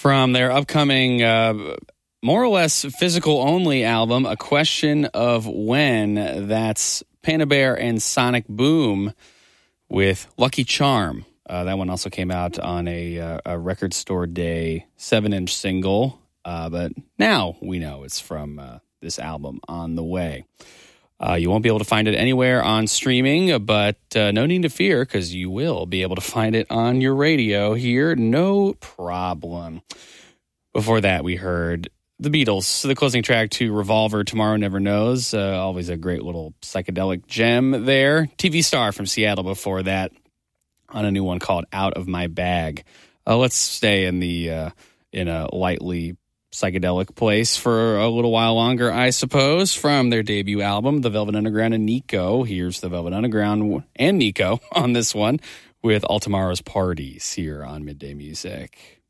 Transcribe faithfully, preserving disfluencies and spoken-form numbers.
From their upcoming, uh, more or less physical-only album, A Question of When, that's Panda Bear and Sonic Boom with Lucky Charm. Uh, that one also came out on a, uh, a Record Store Day seven-inch single, uh, but now we know it's from uh, this album, On the Way. Uh, you won't be able to find it anywhere on streaming, but uh, no need to fear, because you will be able to find it on your radio here, no problem. Before that, we heard The Beatles, the closing track to Revolver, Tomorrow Never Knows. Uh, always a great little psychedelic gem there. T V Star from Seattle before that, on a new one called Out of My Bag. Uh, let's stay in the uh, in a lightly psychedelic place for a little while longer, I suppose, from their debut album, The Velvet Underground and Nico. Here's The Velvet Underground and Nico on this one with All Tomorrow's Parties here on Midday Music.